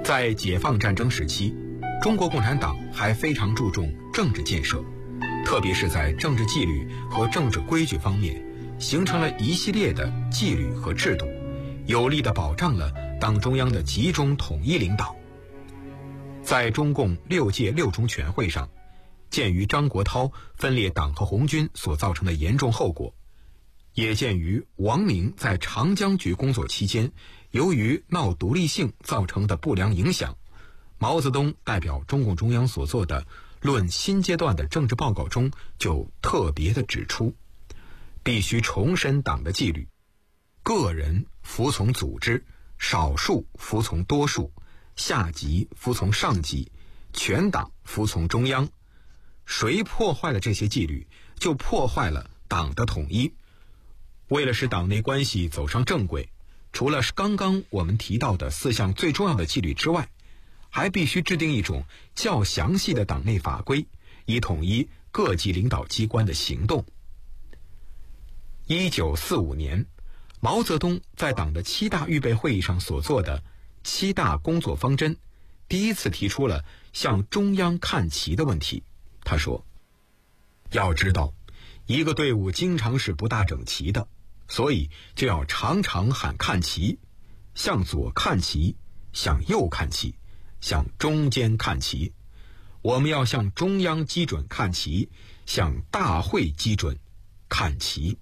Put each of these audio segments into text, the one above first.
在解放战争时期，中国共产党还非常注重政治建设，特别是在政治纪律和政治规矩方面，形成了一系列的纪律和制度，有力地保障了党中央的集中统一领导。在中共6届6中全会上，鉴于张国焘分裂党和红军所造成的严重后果，也鉴于王明在长江局工作期间由于闹独立性造成的不良影响，毛泽东代表中共中央所做的《论新阶段的政治报告》中就特别地指出，必须重申党的纪律，个人服从组织，少数服从多数，下级服从上级，全党服从中央。谁破坏了这些纪律，就破坏了党的统一。为了使党内关系走上正轨，除了刚刚我们提到的4项最重要的纪律之外，还必须制定一种较详细的党内法规，以统一各级领导机关的行动。1945年，毛泽东在党的7大预备会议上所做的7大工作方针，第一次提出了向中央看齐的问题。他说，要知道一个队伍经常是不大整齐的，所以就要常常喊看齐，向左看齐，向右看齐，向中间看齐。我们要向中央基准看齐，向大会基准看齐。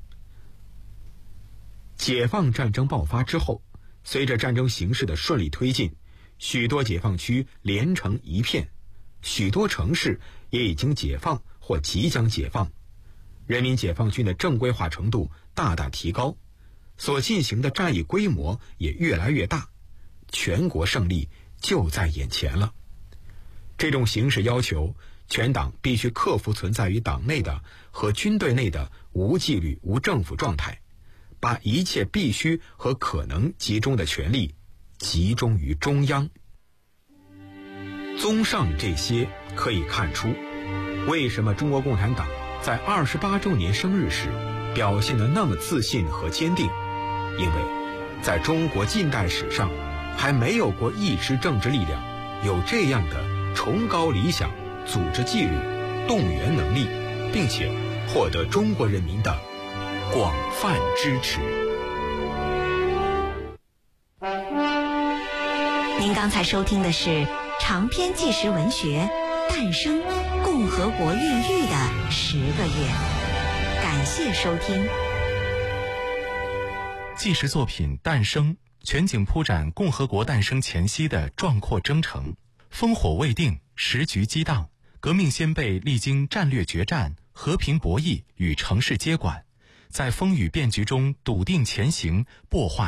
解放战争爆发之后，随着战争形势的顺利推进，许多解放区连成一片，许多城市也已经解放或即将解放，人民解放军的正规化程度大大提高，所进行的战役规模也越来越大，全国胜利就在眼前了。这种形势要求，全党必须克服存在于党内的和军队内的无纪律、无政府状态，把一切必须和可能集中的权力集中于中央。综上这些，可以看出为什么中国共产党在28周年生日时表现得那么自信和坚定，因为在中国近代史上还没有过一支政治力量有这样的崇高理想、组织纪律、动员能力，并且获得中国人民的广泛支持。 您刚才收听的是长篇纪实文学《诞生：共和国孕育的10个月》，感谢收听。 纪实作品《诞生》全景铺展共和国诞生前夕的壮阔征程，烽火未定，时局激荡，革命先辈历经战略决战、和平博弈与城市接管，在风雨变局中笃定前行，擘画